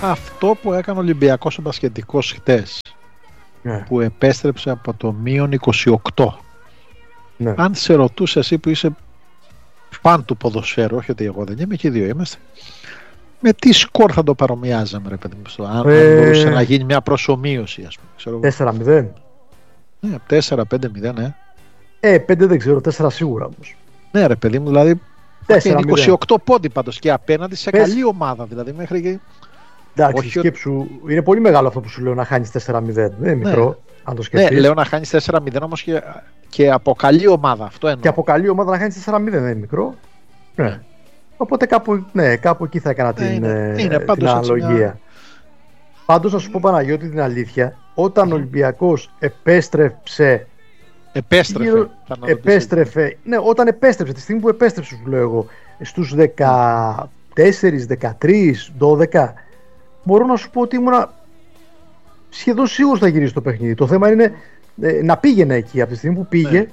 αυτό που έκανε ο Ολυμπιακός ο μπασκετικός χτες, που επέστρεψε από το -28. Αν σε ρωτούσε εσύ που είσαι φαν του ποδοσφαίρου, όχι ότι εγώ δεν είμαι, και οι δύο είμαστε, με τι σκορ θα το παρομοιάζαμε, ρε παιδί μου, αν μπορούσε να γίνει μια προσομοίωση, ας πούμε. 4-0. Ναι, 4-5-0, ναι. 5 δεν ξέρω, 4 σίγουρα όμως. Ναι, ρε παιδί μου, δηλαδή 28 πόντι πάντως και απέναντι σε καλή ομάδα, δηλαδή μέχρι και... Εντάξει, σκέψου, είναι πολύ μεγάλο αυτό που σου λέω, να χάνεις 4-0, δεν είναι μικρό, αν το σκεφτείς. Ναι, λέω να χάνεις 4-0 όμως και από καλή ομάδα, αυτό εννοώ. Και από καλή ομάδα να χάνεις 4-0 δεν είναι μικρό. Ναι. Οπότε κάπου εκεί θα έκανα την αναλογία. Πάντως να σου πω, Παναγιώτη, την αλήθεια, όταν ο Ολυμπιακός επέστρεψε. Ναι, όταν επέστρεψε, τη στιγμή που επέστρεψε, σου λέω εγώ, στους 14, 13, 12, μπορώ να σου πω ότι ήμουνα σχεδόν σίγουρος θα γυρίσει το παιχνίδι. Το θέμα είναι να πήγαινε εκεί. Από τη στιγμή που πήγε,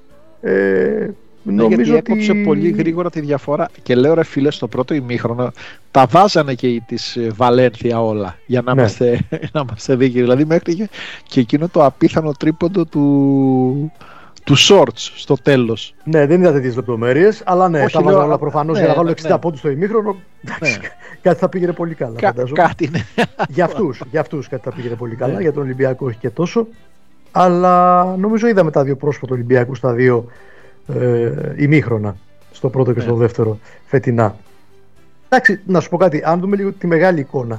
νομίζω ότι έκοψε πολύ γρήγορα τη διαφορά. Και λέω, ρε φίλε, στο πρώτο ημίχρονο τα βάζανε και της Βαλένθια όλα, για να είμαστε δίκαιοι. Δηλαδή μέχρι και εκείνο το απίθανο τρίποντο του Shorts στο τέλος. Ναι, δεν είδα τέτοιες λεπτομέρειες, αλλά ναι, τα βάζανε όλα προφανώς για να βάλω 60 πόντους στο ημίχρονο. Κάτι θα πήγαινε πολύ καλά. Κάτι ναι. Για αυτούς κάτι θα πήγαινε πολύ καλά, για τον Ολυμπιακό όχι και τόσο. Αλλά νομίζω είδαμε τα δύο πρόσωπα του Ολυμπιακού στα δύο ημίχρονα, στο πρώτο και στο δεύτερο φετινά. Εντάξει, να σου πω κάτι, αν δούμε λίγο τη μεγάλη εικόνα.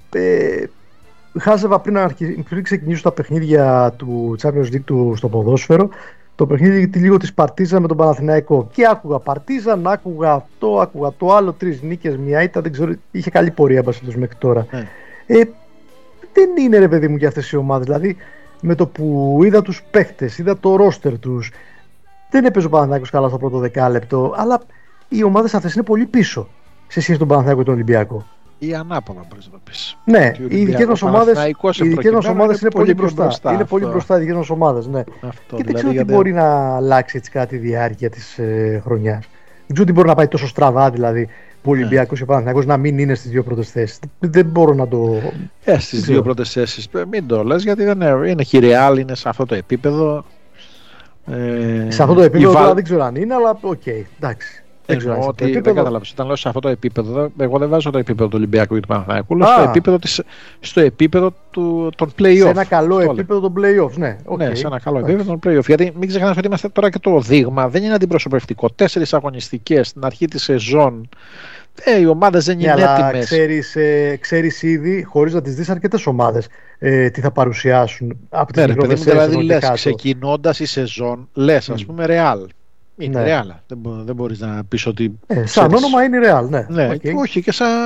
Χάζευα πριν ξεκινήσω τα παιχνίδια του Champions League στο ποδόσφαιρο, το παιχνίδι λίγο της Παρτίζαν με τον Παναθηναϊκό. Και άκουγα Παρτίζαν, άκουγα αυτό, άκουγα το άλλο, 3 νίκες, μια ήττα, δεν ξέρω, είχε καλή πορεία μέχρι τώρα. Δεν είναι, ρε παιδί μου, για αυτές οι ομάδες. Δηλαδή, με το που είδα τους παίχτες, είδα το ρόστερ τους, δεν έπαιζε ο Παναθηναϊκός καλά στο πρώτο δεκάλεπτο, αλλά οι ομάδες αυτές είναι πολύ πίσω σε σχέση με τον Παναθηναϊκό και τον Ολυμπιακό. Ή ανάποδα, μπορείς να πεις. Ναι, οι δικές μας ομάδες είναι πολύ μπροστά. Είναι πολύ μπροστά οι δικές μας ομάδες. Ναι. Και δεν ξέρω τι μπορεί να αλλάξει έτσι κατά τη διάρκεια της χρονιάς. Δεν ξέρω τι μπορεί να πάει τόσο στραβά, δηλαδή, που ο Ολυμπιακός και ο Παναθηναϊκός να μην είναι στις δύο πρώτες θέσεις. Δεν μπορώ να το. Στις δύο πρώτες θέσεις. Μην το λες, γιατί δεν είναι και η Real, είναι σε αυτό το επίπεδο. Σε αυτό το επίπεδο τώρα δεν ξέρω αν είναι, αλλά οκ, εντάξει. Δεν καταλάβεις. Όταν λέω σε αυτό το επίπεδο, εγώ δεν βάζω το επίπεδο του Ολυμπιακού ή του Παναθηναϊκού, στο επίπεδο των play-off. Σε ένα καλό επίπεδο των play-offs, ναι. Ναι, σε ένα καλό επίπεδο των play-off. Γιατί μην ξεχνάς ότι είμαστε τώρα και το δείγμα, δεν είναι αντιπροσωπευτικό. 4 αγωνιστικές στην αρχή της σεζόν. Οι ομάδες δεν είναι έτοιμες. Ξέρεις ήδη, χωρίς να τις δεις αρκετές ομάδες, τι θα παρουσιάσουν από τις μικρότερες θέσεις. Δηλαδή λες, ξεκινώντας η σεζόν, λες, ας πούμε, Real. Είναι Real. Δεν μπορείς να πεις ότι. Σαν όνομα είναι Real, ναι. Okay. Όχι,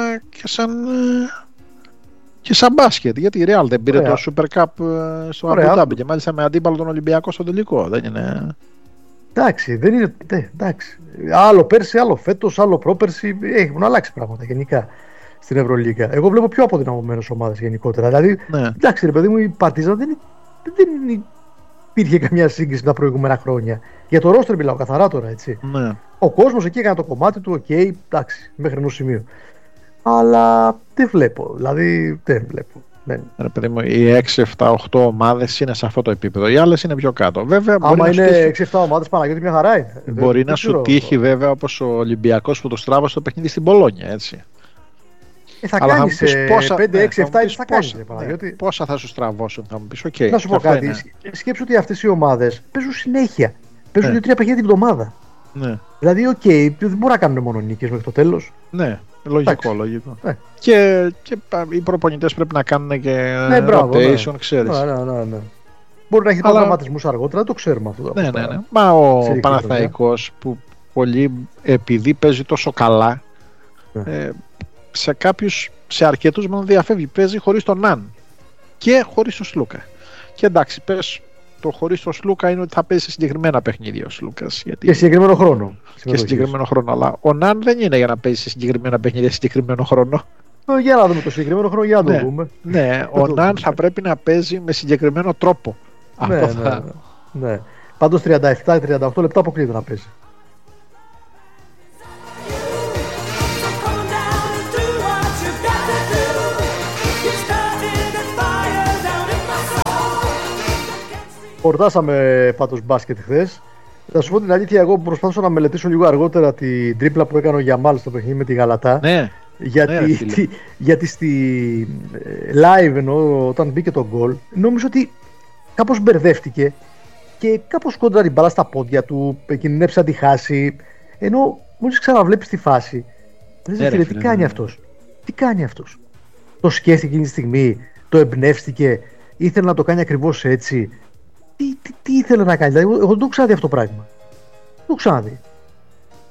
και σαν μπάσκετ. Γιατί η Real δεν πήρε το Super Cup στο Abu Dhabi και μάλιστα με αντίπαλο τον Ολυμπιακό στο τελικό. Δεν είναι. Εντάξει, δεν είναι. Εντάξει. Άλλο πέρσι, άλλο φέτος, άλλο πρόπερσι. Έχουν αλλάξει πράγματα γενικά στην Ευρωλίγκα. Εγώ βλέπω πιο αποδυναμωμένες ομάδες γενικότερα. Δηλαδή, εντάξει, ρε παιδί μου, η Παρτίζαν δεν υπήρχε καμιά σύγκριση τα προηγούμενα χρόνια. Για το ρόστερ μιλάω καθαρά τώρα, έτσι. Ναι. Ο κόσμος εκεί έκανε το κομμάτι του, εντάξει, μέχρι ενός σημείου. Αλλά δεν βλέπω. Δηλαδή, δεν βλέπω. Ρε παιδί μου, οι 6, 7, 8 ομάδες είναι σε αυτό το επίπεδο. Οι άλλες είναι πιο κάτω. Βέβαια, άμα είναι 6-7 ομάδες, Παναγιώτη, μια χαρά είναι. Μπορεί να σου τύχει, βέβαια, όπως ο Ολυμπιακός που το στράβωσε το παιχνίδι στην Πολόνια, έτσι. Θα κάνεις 5-6-7 θα κάνεις, Παναγιώτη. Πόσα θα σου στραβώσουν, θα μου πεις, okay. Να σου πω κάτι. Σκέψου ότι αυτές οι ομάδες παίζουν συνέχεια. Παίζουν 2-3 παιχνίδια την εβδομάδα. Ναι. Δηλαδή, δεν μπορούν να κάνουν μόνο νίκες μέχρι το τέλος. Ναι, λογικό. Και οι προπονητές πρέπει να κάνουν και rotation, ξέρεις. Ναι. Μπορεί να έχει τραυματισμούς αργότερα, το ξέρουμε αυτό. Ναι. Μα ο Παναθηναϊκός που πολύ επειδή παίζει τόσο καλά, σε αρκετούς μόνο διαφεύγει. Παίζει χωρίς τον Ναν και χωρίς τον Σλούκα. Και εντάξει, πες το χωρίς τον Σλούκα είναι ότι θα παίζει σε συγκεκριμένα παιχνίδια ο Σλούκας. Και συγκεκριμένο χρόνο. Και συγκεκριμένο χρόνο. Αλλά ο Ναν δεν είναι για να παίζει σε συγκεκριμένα παιχνίδια σε συγκεκριμένο χρόνο. Για να δούμε το συγκεκριμένο χρόνο, για να το δούμε. Ναι, ο Ναν θα πρέπει να παίζει με συγκεκριμένο τρόπο. Ναι. Πάντως 37-38 λεπτά αποκλείεται να παίζει. Χορτάσαμε πάντως μπάσκετ χθες. Θα σου πω την αλήθεια, εγώ προσπάθησα να μελετήσω λίγο αργότερα την τρίπλα που έκανε ο Γιαμάλ στο παιχνίδι με τη Γαλατά. Ναι. Γιατί στη live εννοώ, όταν μπήκε το γκολ, νόμιζα ότι κάπως μπερδεύτηκε και κάπως κόντρα την μπάλα στα πόδια του, κινδυνεύσε να τη χάσει. Ενώ μόλις ξαναβλέπεις τη φάση, δεν φίλε, τι κάνει αυτός. Τι κάνει αυτός. Το σκέφτηκε εκείνη τη στιγμή, το εμπνεύστηκε, ήθελε να το κάνει ακριβώς έτσι. Τι ήθελε να κάνει, δηλαδή, εγώ δεν το ξαναδεί αυτό το πράγμα. Δεν το ξαναδεί.